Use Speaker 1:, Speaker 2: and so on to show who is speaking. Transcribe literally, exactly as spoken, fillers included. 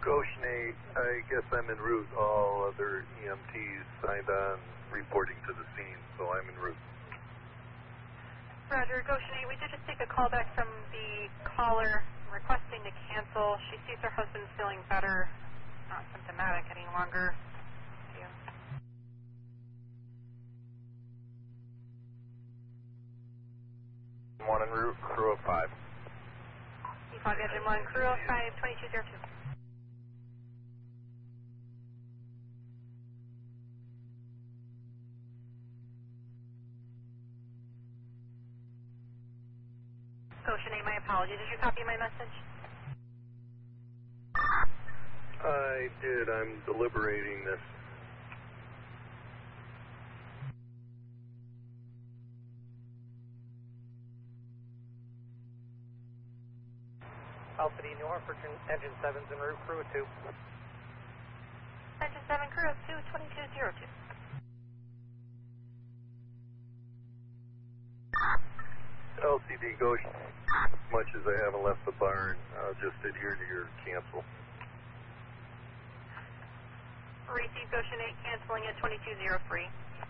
Speaker 1: Goshen eight, I guess I'm en route. All other E M Ts signed on reporting to the scene, so I'm en route.
Speaker 2: Roger, Goshen eight, we did just take a call back from the caller requesting to cancel. She sees her husband feeling better, not symptomatic any longer. Thank you.
Speaker 1: One en route, crew of five.
Speaker 2: E five engine one, crew of five, twenty-two zero two. Goshen eight, my apologies. Did you copy my message?
Speaker 1: I did. I'm deliberating this.
Speaker 3: Alpha D Norfolk, engine seven's en route, crew of two.
Speaker 2: Engine seven, crew of two, twenty-two zero two.
Speaker 1: L C D Goshen, as much as I haven't left the barn, I'll just adhere to your cancel.
Speaker 2: Receive Goshen eight, canceling at twenty-two zero three.